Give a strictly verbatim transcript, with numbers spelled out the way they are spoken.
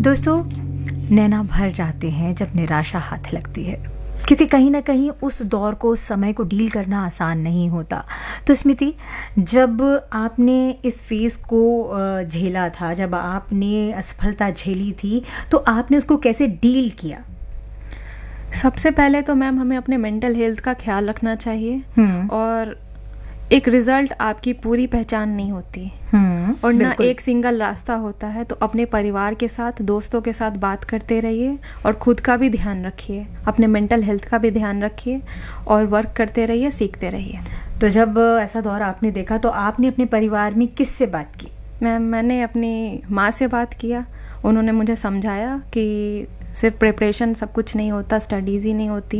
दोस्तों, नैना भर जाते हैं जब निराशा हाथ लगती है, क्योंकि कहीं ना कहीं उस दौर को, उस समय को डील करना आसान नहीं होता। तो स्मृति, जब आपने इस फेज़ को अ, झेला था, जब आपने असफलता झेली थी, तो आपने उसको कैसे डील किया? सबसे पहले तो मैम हमें अपने मेंटल हेल्थ का ख्याल रखना चाहिए। हम्म। और एक रिज़ल्ट आपकी पूरी पहचान नहीं होती हम्म, और ना बिल्कुल। एक सिंगल रास्ता होता है। तो अपने परिवार के साथ, दोस्तों के साथ बात करते रहिए और खुद का भी ध्यान रखिए, अपने मेंटल हेल्थ का भी ध्यान रखिए और वर्क करते रहिए, सीखते रहिए। तो जब ऐसा दौर आपने देखा, तो आपने अपने परिवार में किससे बात की? मैम मैंने अपनी माँ से बात किया। उन्होंने मुझे समझाया कि सिर्फ प्रिपरेशन सब कुछ नहीं होता, स्टडीज़ ही नहीं होती